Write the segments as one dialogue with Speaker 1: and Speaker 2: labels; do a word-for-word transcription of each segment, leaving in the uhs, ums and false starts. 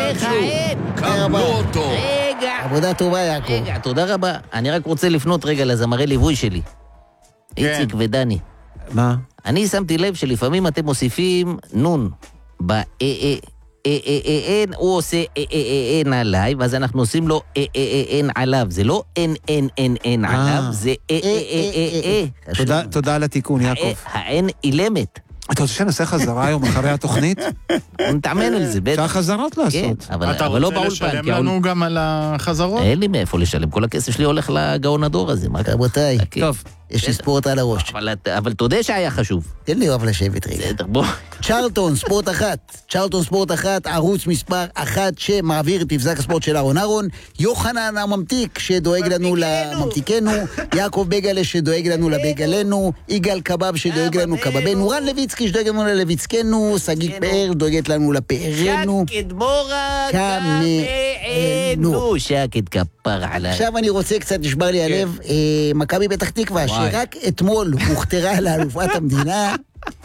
Speaker 1: איך האין?
Speaker 2: קבלו אותו.
Speaker 1: רגע.
Speaker 3: עבודה טובה, יעקב.
Speaker 1: רגע, תודה רבה. אני רק רוצה לפנות רגע לזמרי ליווי שלי. איציק ודני.
Speaker 4: מה?
Speaker 1: אני שמתי לב שלפעמים אתם מוסיפים נון ב-אין, הוא עושה אין עליי, ואז אנחנו עושים לו אין עליו. זה לא אין אין אין אין עליו, זה
Speaker 4: תודה על התיקון, יעקב.
Speaker 1: האין אילמת.
Speaker 4: אתה רוצה שנעשה חזרה היום אחרי התוכנית?
Speaker 1: נתאמן על זה, בטח.
Speaker 4: אפשר חזרות לעשות.
Speaker 2: אתה רוצה לשלם לנו גם על החזרות?
Speaker 1: אין לי מאיפה לשלם, כל הכסף שלי הולך לגאון הדור הזה.
Speaker 3: רבותיי,
Speaker 4: טוב.
Speaker 3: יש לי ספורט על הראש.
Speaker 1: אבל תודה שהיה חשוב.
Speaker 3: תן לי אוהב לשבת רגע.
Speaker 1: בסדר, בוא.
Speaker 3: צ'רלטון, ספורט אחת. צ'רלטון, ספורט אחת, ערוץ מספר אחת שמעביר את מבזק הספורט של אהרון אהרון. יוחנן הממתיק שדואג לנו לממתיקנו. יעקב בגלה שדואג לנו לבגלנו. יגאל קבב שדואג לנו קבבנו. רן לויצקי שדואג לנו ללויצקנו. שגית פאר דואגת לנו לפארנו.
Speaker 1: שקד מורה קמאנו. שקד כפר עליי.
Speaker 3: עכשיו אני רוצה קצת, נשבר לי הלב, מכבי פתח תקווה, שרק אתמול הוכתרה לאלופת המדינה,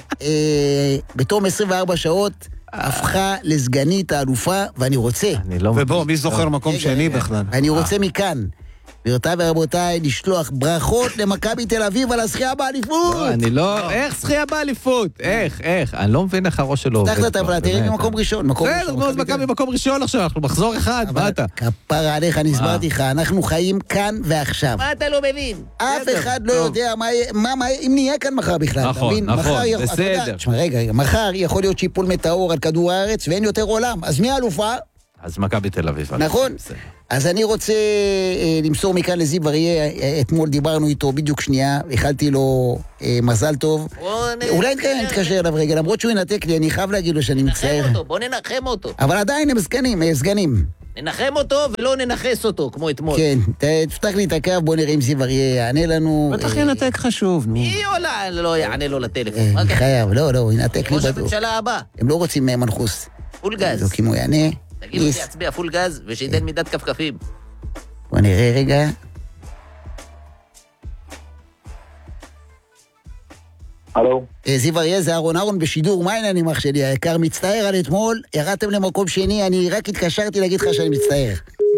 Speaker 3: בתום עשרים וארבע שעות, הפכה לסגנית האלופה, ואני רוצה.
Speaker 4: ובוא, מי זוכר מקום שני בכלל?
Speaker 3: אני רוצה מכאן, גבירותיי ורבותיי, לשלוח ברכות למכבי תל אביב על הזכייה באליפות.
Speaker 5: לא, אני לא... איך זכייה באליפות? איך, איך? אני לא מבין איך הראש שלו.
Speaker 3: פתח את הטבלה, תראה ממקום ראשון.
Speaker 5: בסדר, מאוד מכבי במקום ראשון עכשיו, אנחנו מחזור אחד, מה אתה?
Speaker 3: כפרה עליך, אני הסברתי לך, אנחנו חיים כאן ועכשיו.
Speaker 1: מה אתה לא מבין?
Speaker 3: אף אחד לא יודע מה, אם נהיה כאן מחר בכלל.
Speaker 5: נכון, נכון, בסדר.
Speaker 3: תשמע, רגע, רגע, מחר יכול להיות שיפול מטאור על כדור הארץ ואין יותר עולם. אז מי האלופה?
Speaker 5: אז מכבי תל אביב.
Speaker 3: נכון. אז אני רוצה אה, למסור מכאן לזיו אריה, אה, אתמול דיברנו איתו בדיוק שנייה, הכלתי לו אה, מזל טוב. אולי נתקשר אליו רגע, למרות שהוא ינתק לי, אני חייב להגיד לו שאני מצטער.
Speaker 1: אותו, בוא ננחם אותו.
Speaker 3: אבל עדיין הם סגנים, הם סגנים.
Speaker 1: ננחם אותו ולא ננחס אותו, כמו אתמול.
Speaker 3: כן, תפתח לי את הקו, בוא נראה אם זיו אריה יענה לנו.
Speaker 4: בטח ינתק חשוב, נו.
Speaker 1: מי עולה, לא יענה לו לטלפון.
Speaker 3: חייב, לא, לא, הוא ינתק לי
Speaker 1: ראש
Speaker 3: בטוח.
Speaker 1: הממשלה הבא.
Speaker 3: הם לא רוצים מנחוס.
Speaker 1: פול גז.
Speaker 3: לא, כי הוא יענה.
Speaker 1: תגיד לי שיצביע פול גז ושידן מידת כפכפים.
Speaker 3: בוא נראה רגע.
Speaker 6: הלו.
Speaker 3: זיו אריה, זה אהרון אהרון בשידור, מה העניינים אח שלי? היקר מצטער על אתמול, ירדתם למקום שני, אני רק התקשרתי להגיד לך שאני מצטער.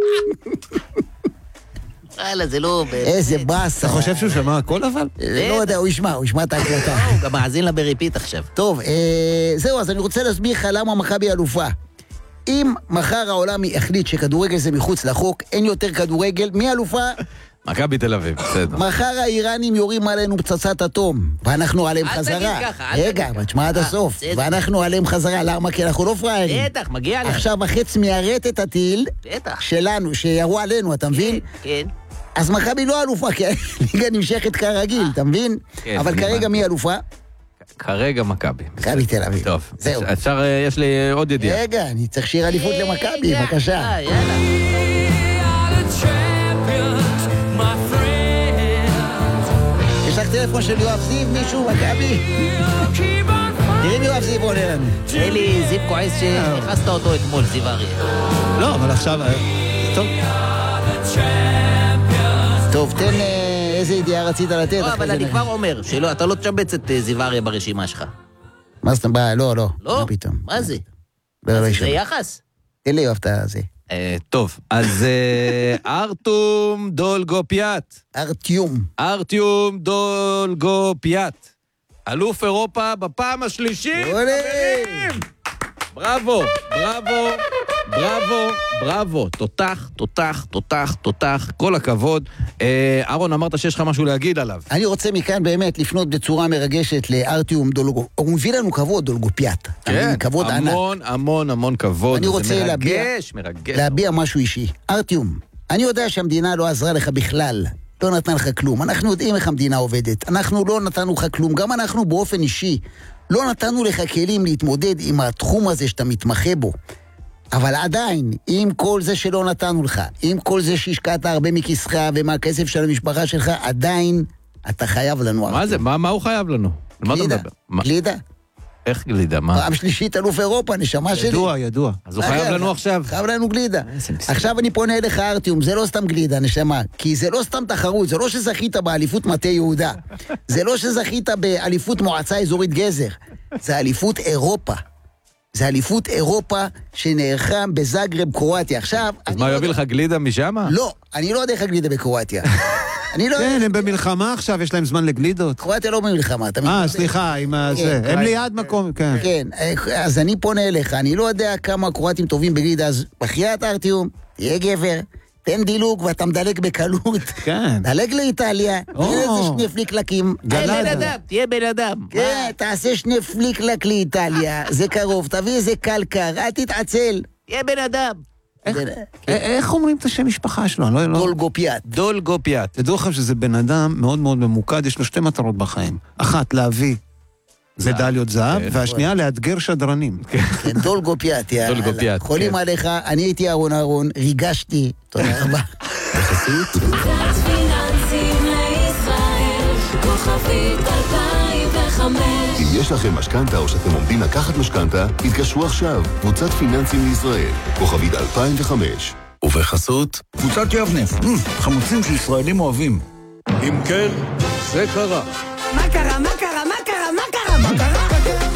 Speaker 1: וואלה, זה לא...
Speaker 3: איזה באס.
Speaker 4: אתה חושב שהוא שמע הכל אבל?
Speaker 3: לא יודע, הוא ישמע, הוא ישמע את ההקלטה.
Speaker 1: הוא גם מאזין לה בריפיט עכשיו.
Speaker 3: טוב, זהו, אז אני רוצה להסביר לך למה מכבי אלופה. אם מחר העולם יחליט שכדורגל זה מחוץ לחוק, אין יותר כדורגל, מי אלופה?
Speaker 5: מכבי תל אביב, בסדר.
Speaker 3: מחר האיראנים יורים עלינו פצצת אטום, ואנחנו עליהם חזרה. רגע, אבל תשמע עד הסוף. ואנחנו עליהם חזרה, למה? כי אנחנו לא פראיירים.
Speaker 1: בטח, מגיע לנו.
Speaker 3: עכשיו החץ מיירט את הטיל שלנו, שירו עלינו, אתה מבין?
Speaker 1: כן.
Speaker 3: אז מכבי לא אלופה, כי הליגה נמשכת כרגיל, אתה מבין? אבל כרגע מי אלופה?
Speaker 5: כרגע מכבי.
Speaker 3: מכבי תל אביב.
Speaker 5: טוב,
Speaker 3: זהו.
Speaker 5: אפשר, יש לי עוד ידיעה.
Speaker 3: רגע, אני צריך שיר אליפות למכבי, בבקשה.
Speaker 1: יאללה.
Speaker 3: יש לך טלפון של יואב זיו, מישהו, מכבי? תראי מי יואב זיו עולה לנו.
Speaker 1: אלי, זיו כועס שנכנסת אותו אתמול, זיו אריה.
Speaker 4: לא, אבל עכשיו... טוב.
Speaker 3: טוב, תן איזה ידיעה רצית לתת.
Speaker 1: לא, אבל אני כבר אומר, שאתה לא תשבץ את זיו אריה ברשימה שלך.
Speaker 3: מה זאת אומרת? לא, לא.
Speaker 1: לא?
Speaker 3: מה פתאום?
Speaker 1: מה זה?
Speaker 3: לא, לא,
Speaker 1: זה יחס?
Speaker 3: תן לי יואב את הזה.
Speaker 5: טוב, אז ארתום דולגופיאט.
Speaker 3: ארטיום.
Speaker 5: ארטיום דולגופיאט. אלוף אירופה בפעם השלישית. חברים! בראבו, בראבו, בראבו, בראבו. תותח, תותח, תותח, תותח. כל הכבוד. אהרון, אמרת שיש לך משהו להגיד עליו.
Speaker 3: אני רוצה מכאן באמת לפנות בצורה מרגשת לארטיום דולגופיאט. הוא מביא לנו כבוד, דולגופיאט.
Speaker 5: כן,
Speaker 3: כבוד ענק.
Speaker 5: המון, המון, המון כבוד.
Speaker 3: אני רוצה להביע,
Speaker 5: מרגש.
Speaker 3: להביע משהו אישי. ארטיום, אני יודע שהמדינה לא עזרה לך בכלל. לא נתן לך כלום. אנחנו יודעים איך המדינה עובדת. אנחנו לא נתנו לך כלום. גם אנחנו באופן אישי לא נתנו לך כלים להתמודד עם התחום הזה שאתה מתמחה בו. אבל עדיין, עם כל זה שלא נתנו לך, עם כל זה שהשקעת הרבה מכיסך ומהכסף של המשפחה שלך, עדיין אתה חייב לנו.
Speaker 5: מה זה? מה, מה הוא חייב לנו?
Speaker 3: גלידה. גלידה.
Speaker 5: איך גלידה? מה?
Speaker 3: פעם שלישית אלוף אירופה, נשמה שלי.
Speaker 4: ידוע, ידוע.
Speaker 5: אז הוא חייב לנו עכשיו.
Speaker 3: חייב לנו גלידה. עכשיו אני פונה אליך ארטיום, זה לא סתם גלידה, נשמה. כי זה לא סתם תחרות, זה לא שזכית באליפות מטה יהודה. זה לא שזכית באליפות מועצה אזורית גזר. זה אליפות אירופה. זה אליפות אירופה שנערכה בזאגרב, קרואטיה. עכשיו...
Speaker 5: אז מה, יביא לך גלידה משם?
Speaker 3: לא, אני לא יודע איך הגלידה בקרואטיה.
Speaker 4: כן, הם במלחמה עכשיו, יש להם זמן לגלידות.
Speaker 3: קרואטיה לא במלחמה.
Speaker 4: אה, סליחה, עם זה. הם ליד מקום, כן.
Speaker 3: כן, אז אני פונה אליך, אני לא יודע כמה קרואטים טובים בגלידה, אז בחייאת ארטיום, תהיה גבר, תן דילוג ואתה מדלג בקלות.
Speaker 4: כן.
Speaker 3: דלג לאיטליה, תן איזה שני פליקלקים.
Speaker 1: תהיה בן אדם, תהיה בן אדם.
Speaker 3: כן, תעשה שני פליקלק לאיטליה, זה קרוב, תביא איזה קלקר, אל תתעצל.
Speaker 1: תהיה בן אדם.
Speaker 4: איך אומרים את השם משפחה שלו?
Speaker 3: דולגו פיאט.
Speaker 5: דולגו פיאט.
Speaker 4: תדעו לכם שזה בן אדם מאוד מאוד ממוקד, יש לו שתי מטרות בחיים. אחת, להביא מדליות זהב, והשנייה, לאתגר שדרנים.
Speaker 3: כן, דולגו פיאט,
Speaker 5: דולגו פיאט.
Speaker 3: חולים עליך, אני הייתי אהרון אהרון, ריגשתי, תודה רבה. בחסות.
Speaker 6: פיננסים לישראל, כוכבית אלפיים וחמש.
Speaker 7: אם יש לכם משכנתה או שאתם עומדים לקחת משכנתה, התקשרו עכשיו, קבוצת פיננסים לישראל, כוכבית אלפיים וחמש. ובחסות.
Speaker 8: קבוצת יבנה, חמוצים שישראלים אוהבים.
Speaker 9: אם כן, זה קרה.
Speaker 6: מה קרה, מה קרה, מה קרה, מה קרה, מה קרה?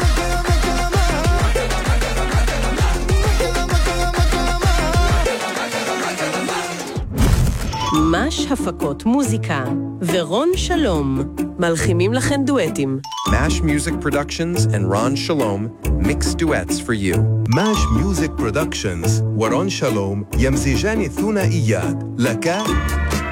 Speaker 6: מש הפקות מוזיקה ורון שלום מלחימים לכם דואטים.
Speaker 10: Mash Music Productions and Ron Shalom mix duets for you.
Speaker 11: Mash Music Productions ورون شالوم يمزجان ثنائيات لك